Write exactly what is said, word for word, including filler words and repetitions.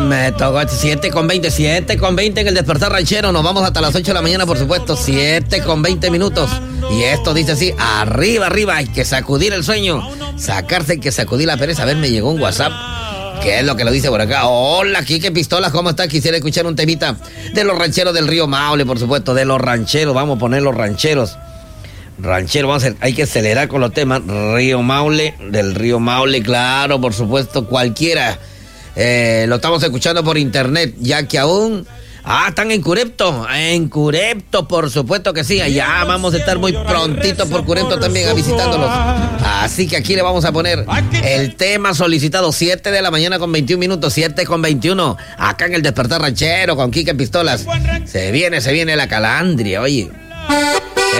Me tocó siete con veinte, siete con veinte en el Despertar Ranchero. Nos vamos hasta las ocho de la mañana, por supuesto. siete con veinte minutos. Y esto dice así: arriba, arriba, hay que sacudir el sueño. Sacarse, hay que sacudir la pereza. A ver, me llegó un WhatsApp. ¿Qué es lo que lo dice por acá? Hola, Quique Pistolas, ¿cómo está? Quisiera escuchar un temita de los rancheros del Río Maule, por supuesto. De los rancheros, vamos a poner los rancheros. Ranchero, vamos a hacer, hay que acelerar con los temas. Río Maule, del Río Maule, claro, por supuesto, cualquiera. Eh, lo estamos escuchando por internet, ya que aún... Ah, están en Curepto, en Curepto, por supuesto que sí. Allá vamos a estar muy prontito por Curepto también a visitándolos. Así que aquí le vamos a poner el tema solicitado, siete de la mañana con veintiún minutos, siete con veintiuno, acá en el Despertar Ranchero con Quique Pistolas. Se viene, se viene la calandria, oye.